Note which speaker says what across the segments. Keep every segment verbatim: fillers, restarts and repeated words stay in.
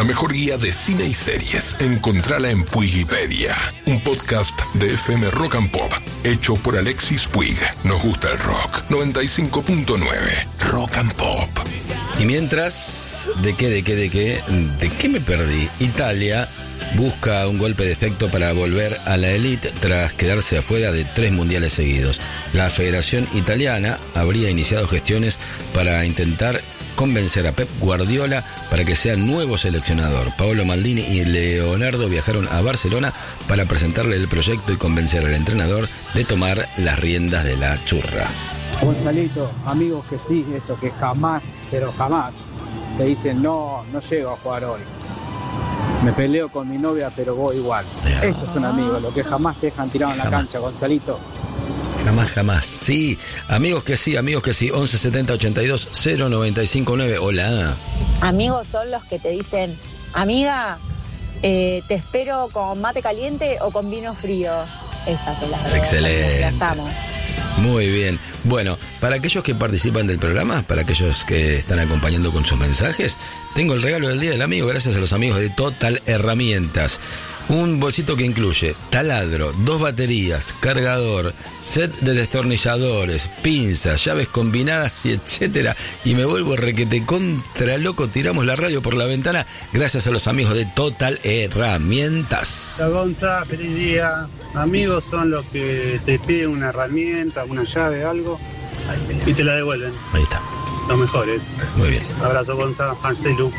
Speaker 1: la mejor guía de cine y series. Encontrala en Puigipedia, un podcast de F M Rock and Pop, hecho por Alexis Puig. Nos gusta el rock. noventa y cinco punto nueve Rock and Pop.
Speaker 2: Y mientras, ¿de qué, de qué, de qué? ¿De qué me perdí? Italia busca un golpe de efecto para volver a la élite tras quedarse afuera de tres mundiales seguidos. La Federación Italiana habría iniciado gestiones para intentar convencer a Pep Guardiola para que sea nuevo seleccionador. Paolo Maldini y Leonardo viajaron a Barcelona para presentarle el proyecto y convencer al entrenador de tomar las riendas de la churra.
Speaker 3: Gonzalito, amigos que sí, eso, que jamás, pero jamás, te dicen no, no llego a jugar hoy. Me peleo con mi novia, pero voy igual. Yeah. Esos son amigos, los que jamás te dejan tirado en la cancha, Gonzalito.
Speaker 2: Jamás, jamás. Sí, amigos que sí, amigos que sí. once setenta ochenta y dos cero noventa y cinco nueve. Hola.
Speaker 4: Amigos son los que te dicen, amiga, eh, te espero con mate caliente o con vino frío. Esas son las. Es
Speaker 2: excelente.
Speaker 4: Las amo.
Speaker 2: Muy bien. Bueno, para aquellos que participan del programa, para aquellos que están acompañando con sus mensajes, tengo el regalo del Día del Amigo gracias a los amigos de Total Herramientas. Un bolsito que incluye taladro, dos baterías, cargador, set de destornilladores, pinzas, llaves combinadas y etcétera. Y me vuelvo requete contra loco, tiramos la radio por la ventana gracias a los amigos de Total Herramientas.
Speaker 5: Hola Gonza, feliz día. Amigos son los que te piden una herramienta, una llave, algo, y te la devuelven.
Speaker 2: Ahí está.
Speaker 5: Los mejores.
Speaker 2: Muy bien.
Speaker 5: Abrazo Gonza, Marcelu.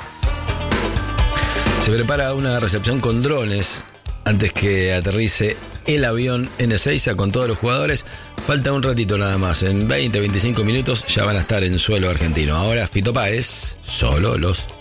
Speaker 2: Se prepara una recepción con drones antes que aterrice el avión en Ezeiza con todos los jugadores. Falta un ratito nada más. En veinte, veinticinco minutos ya van a estar en suelo argentino. Ahora Fito Páez, solo los